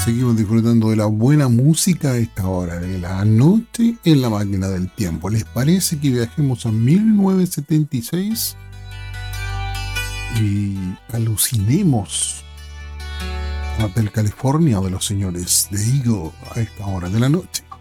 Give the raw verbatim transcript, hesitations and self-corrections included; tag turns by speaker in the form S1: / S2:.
S1: Seguimos disfrutando de la buena música a esta hora de la noche en la máquina del tiempo. ¿Les parece que viajemos a mil novecientos setenta y seis y alucinemos a Hotel California de los señores de Eagle a esta hora de la noche?